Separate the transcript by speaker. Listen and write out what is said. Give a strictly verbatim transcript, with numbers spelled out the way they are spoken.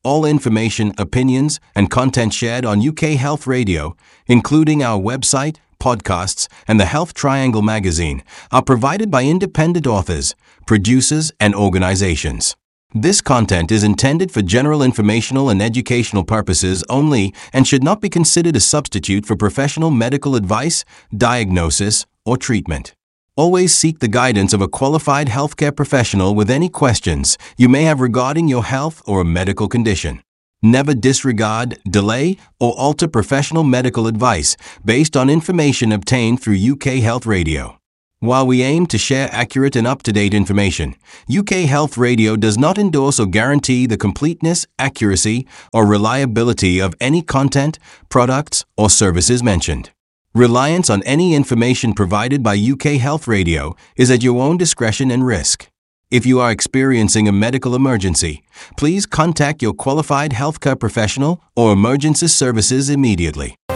Speaker 1: All information, opinions, and content shared on U K Health Radio, including our website, podcasts, and the Health Triangle magazine, are provided by independent authors, producers, and organizations. This content is intended for general informational and educational purposes only and should not be considered a substitute for professional medical advice, diagnosis, or treatment. Always seek the guidance of a qualified healthcare professional with any questions you may have regarding your health or a medical condition. Never disregard, delay, or alter professional medical advice based on information obtained through U K Health Radio. While we aim to share accurate and up-to-date information, U K Health Radio does not endorse or guarantee the completeness, accuracy, or reliability of any content, products, or services mentioned. Reliance on any information provided by U K Health Radio is at your own discretion and risk. If you are experiencing a medical emergency, please contact your qualified healthcare professional or emergency services immediately.